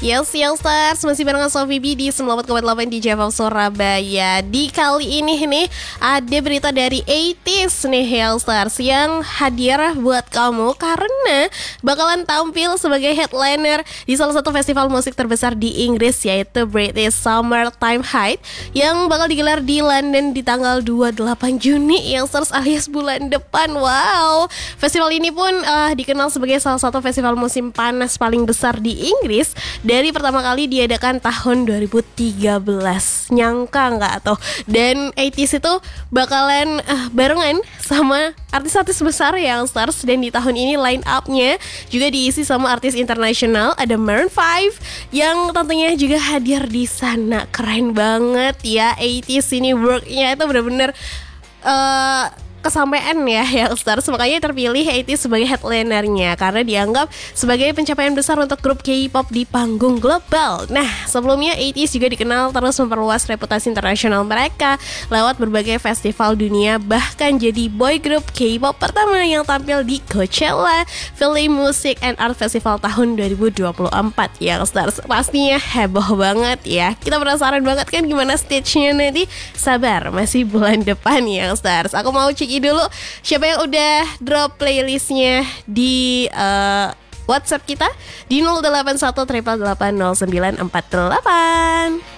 Yes, Youngsters, masih barengan Sofi B di 98,8 di Java Surabaya. Di kali ini nih ada berita dari 80s nih Youngsters yang hadir buat kamu karena bakalan tampil sebagai headliner di salah satu festival musik terbesar di Inggris, yaitu British Summertime Heights yang bakal digelar di London di tanggal 28 Juni Youngsters, alias bulan depan. Wow, festival ini pun dikenal sebagai salah satu festival musim panas paling besar di Inggris dari pertama kali diadakan tahun 2013. Nyangka nggak tuh? Dan 80s itu bakalan barengan sama artis-artis besar Youngsters. Dan di tahun ini line up-nya juga diisi sama artis internasional. Ada Maroon 5 yang tentunya juga hadir di sana. Keren banget ya, 80s ini work-nya itu benar-benar kesampaian ya Youngsters. Makanya terpilih 80s sebagai headlinernya karena dianggap sebagai pencapaian besar untuk grup K-pop di panggung global. Nah, sebelumnya 80s juga dikenal terus memperluas reputasi internasional mereka lewat berbagai festival dunia, bahkan jadi boy group K-pop pertama yang tampil di Coachella Philly Music and Art Festival tahun 2024 Youngsters. Pastinya heboh banget ya. Kita penasaran banget kan gimana stage-nya nanti. Sabar, masih bulan depan Youngsters. Aku mau cek dulu siapa yang udah drop playlistnya di WhatsApp kita di 081880948.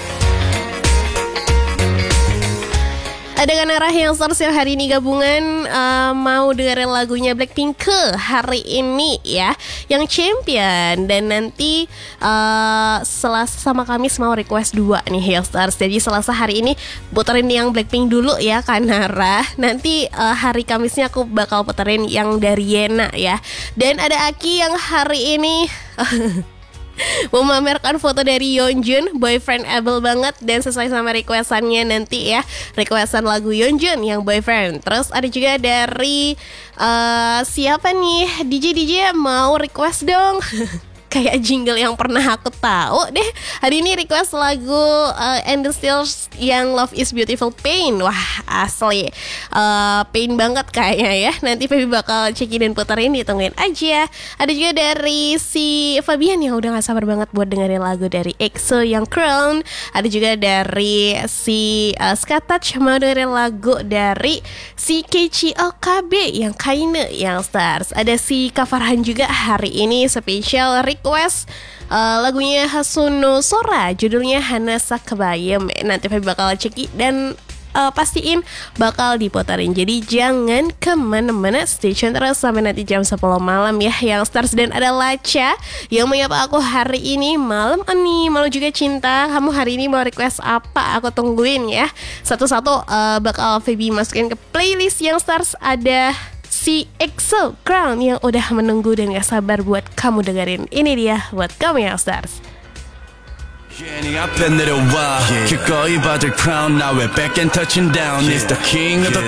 Ada Kanara Youngsters yang hari ini gabungan mau dengerin lagunya Blackpink ke hari ini ya, yang Champion. Dan nanti Selasa sama Kamis mau request 2 nih Youngsters. Jadi Selasa hari ini puterin yang Blackpink dulu ya Kanara. Nanti hari Kamisnya aku bakal puterin yang dari Yena ya. Dan ada Aki yang hari ini memamerkan foto dari Yeonjun, boyfriend able banget dan sesuai sama requestannya nanti ya, requestan lagu Yeonjun yang boyfriend. Terus ada juga dari siapa nih, DJ mau request dong kayak jingle yang pernah aku tahu deh. Hari ini request lagu And the Stills yang Love is Beautiful Pain. Wah asli pain banget kayaknya ya. Nanti Feby bakal cekin dan puterin, ditungguin aja. Ada juga dari si Fabian yang udah gak sabar banget buat dengerin lagu dari EXO yang Crown. Ada juga dari si Skatach mau dengerin lagu dari si Keiichi OKB yang Kaine Youngsters. Ada si Kafarhan juga hari ini spesial request lagunya Hasuno Sora, judulnya Hanasa Kabayem. Nanti Feby bakal ceki dan pastiin bakal diputerin. Jadi jangan kemana-mana, stay tune terus sampai nanti jam 10 malam ya Youngsters. Dan ada Laca yang menyapa aku hari ini, malam ini malu juga cinta. Kamu hari ini mau request apa? Aku tungguin ya. Satu-satu bakal Feby masukin ke playlist Youngsters. Ada si EXO Crown yang udah menunggu dan gak sabar buat kamu dengerin. Ini dia buat kamu Youngsters. 괜히 앞에 내려와 기꺼이 받을 crown now we're back and touching down. It's the king of the